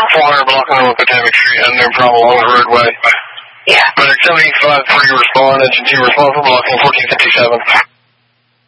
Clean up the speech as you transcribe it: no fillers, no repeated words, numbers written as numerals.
400 blocking on Potomac Street, and no problem along the roadway. Yeah. But at 75-3 respond, engine 2 respond for blocking 1457.